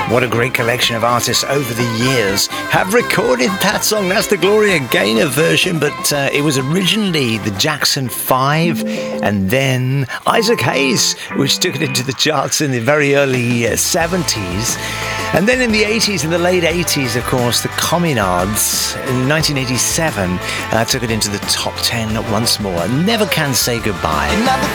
What a great collection of artists over the years have recorded that song. That's the Gloria Gaynor version, but it was originally the Jackson 5 and then Isaac Hayes, which took it into the charts in the very early 70s. And then in the 80s, in the late 80s, of course, the Communards in 1987 took it into the top 10 once more. Never Can Say Goodbye. Never